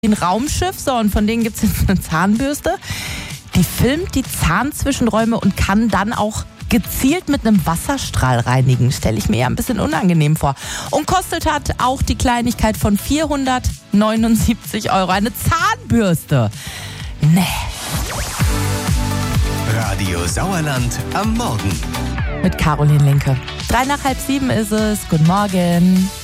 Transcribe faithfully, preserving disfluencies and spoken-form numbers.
ein Raumschiff, so, und von denen gibt es jetzt eine Zahnbürste. Die filmt die Zahnzwischenräume und kann dann auch gezielt mit einem Wasserstrahl reinigen. Stelle ich mir ja ein bisschen unangenehm vor. Und kostet hat auch die Kleinigkeit von vierhundertneunundsiebzig Euro. Eine Zahnbürste. Nee. Radio Sauerland am Morgen. Mit Caroline Linke. Drei nach halb sieben ist es. Guten Morgen.